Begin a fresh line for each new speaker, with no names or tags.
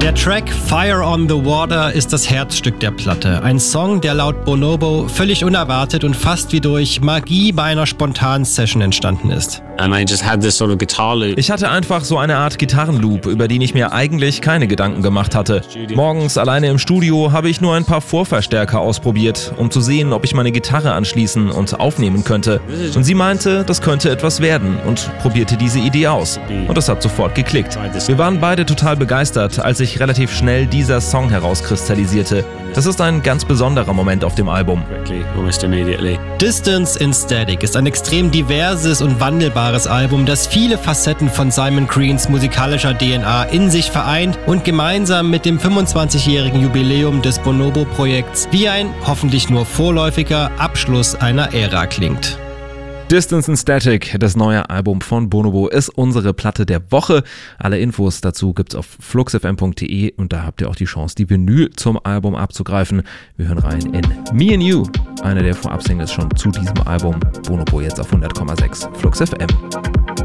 Der Track Fire on the Water ist das Herzstück der Platte. Ein Song, der laut Bonobo völlig unerwartet und fast wie durch Magie bei einer spontanen Session entstanden ist.
Ich hatte einfach so eine Art Gitarrenloop, über den ich mir eigentlich keine Gedanken gemacht hatte. Morgens alleine im Studio habe ich nur ein paar Vorverstärker ausprobiert, um zu sehen, ob ich meine Gitarre anschließen und aufnehmen könnte. Und sie meinte, das könnte etwas werden und probierte diese Idee aus. Und es hat sofort geklickt. Wir waren beide total begeistert, als sich relativ schnell dieser Song herauskristallisierte. Das ist ein ganz besonderer Moment auf dem Album.
Distance in Static ist ein extrem diverses und wandelbares Album, das viele Facetten von Simon Creans musikalischer DNA in sich vereint und gemeinsam mit dem 25-jährigen Jubiläum des Bonobo-Projekts wie ein hoffentlich nur vorläufiger Abschluss einer Ära klingt.
Distance in Static, das neue Album von Bonobo, ist unsere Platte der Woche. Alle Infos dazu gibt's auf fluxfm.de und da habt ihr auch die Chance, die Vinyl zum Album abzugreifen. Wir hören rein in Me and You, eine der Vorab-Singles schon zu diesem Album. Bonobo jetzt auf 100,6 Flux FM.